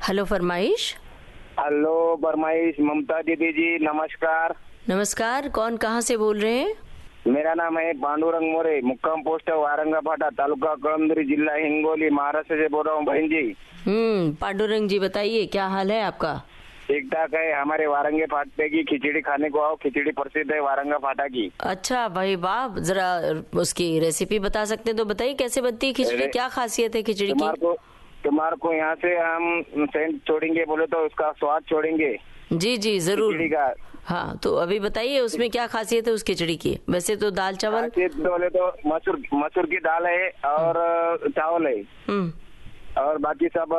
Hello फरमाइश। Hello फरमाइश, ममता दीदी जी नमस्कार। नमस्कार, कौन कहाँ से बोल रहे हैं? मेरा नाम है पांडुरंग मोरे, मुक्काम पोस्ट वारंगा फाटा, तालुका कळमनुरी, जिला हिंगोली, महाराष्ट्र से बोल रहा हूँ बहन जी। पांडुरंग जी बताइए, क्या हाल है आपका? ठीक ठाक है। हमारे वारंगे फाटे की खिचड़ी खाने को आओ, खिचड़ी प्रसिद्ध है वारंगा फाटा की। अच्छा भाई बाप, जरा उसकी रेसिपी बता सकते हैं तो बताइए, कैसे बनती है खिचड़ी, क्या खासियत है खिचड़ी की? तुम्हारे को यहाँ से हम सेंट छोड़ेंगे, बोले तो उसका स्वाद छोड़ेंगे। जी जी जरूर। खिचड़ी का हाँ तो अभी बताइए उसमें क्या खासियत है उस खिचड़ी की। वैसे तो दाल चावल बोले तो मसूर की दाल है और चावल है और बाकी सब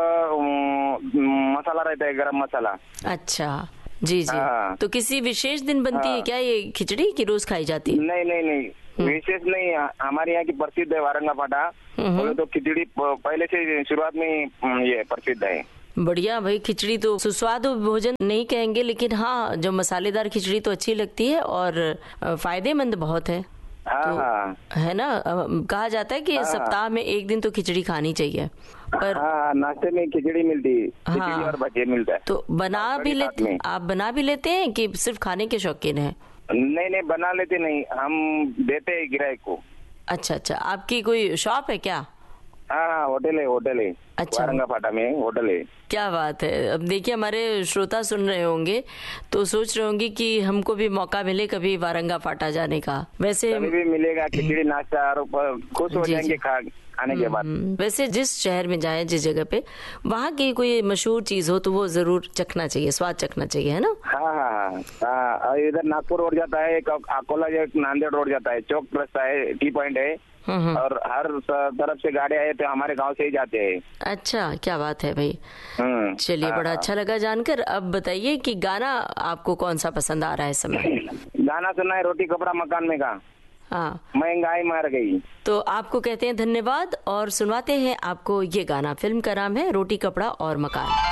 मसाला रहता है, गरम मसाला। अच्छा जी जी। हाँ। तो किसी विशेष दिन बनती है क्या ये खिचड़ी की रोज खाई जाती है? नहीं नहीं नहीं, विशेष नहीं। हमारे यहाँ की प्रसिद्ध है वारंगा फाटा। बोले तो खिचड़ी पहले से शुरुआत में ये प्रसिद्ध है। बढ़िया भाई, खिचड़ी तो सुस्वादु भोजन नहीं कहेंगे, लेकिन हाँ जो मसालेदार खिचड़ी तो अच्छी लगती है और फायदेमंद बहुत है। हाँ, तो हाँ। है ना, कहा जाता है कि सप्ताह में एक दिन तो खिचड़ी खानी चाहिए। पर हाँ, नाश्ते में खिचड़ी मिलती है। खिचड़ी और भजिया मिलता है। तो बना भी लेते, आप बना भी लेते हैं कि सिर्फ खाने के शौकीन हैं? नहीं नहीं, बना लेते नहीं, हम देते हैं ग्राहक को। अच्छा अच्छा, आपकी कोई शॉप है क्या? हाँ, होटल है। अच्छा, वारंगा फाटा में होटल है। क्या बात है। अब देखिए हमारे श्रोता सुन रहे होंगे तो सोच रहे होंगे कि हमको भी मौका मिले कभी वारंगा फाटा जाने का। वैसे कभी भी मिलेगा खिचड़ी नाश्ता और खुश हो जाएंगे खाने के बाद। वैसे जिस शहर में जाए, जिस जगह पे, वहाँ की कोई मशहूर चीज हो तो वो जरूर चखना चाहिए, स्वाद चखना चाहिए, है ना? हाँ। इधर नागपुर रोड जाता है, अकोला नांदेड़ रोड जाता है, चौक रास्ता है, टी पॉइंट है और हर तरफ से गाड़ी आए तो हमारे गांव से ही जाते हैं। अच्छा, क्या बात है भाई। चलिए, बड़ा अच्छा लगा जानकर। अब बताइए कि गाना आपको कौन सा पसंद आ रहा है इस समय? गाना सुनना है रोटी कपड़ा मकान में का। हाँ, महंगाई मार गई। तो आपको कहते हैं धन्यवाद और सुनवाते हैं आपको ये गाना। फिल्म का नाम है रोटी कपड़ा और मकान।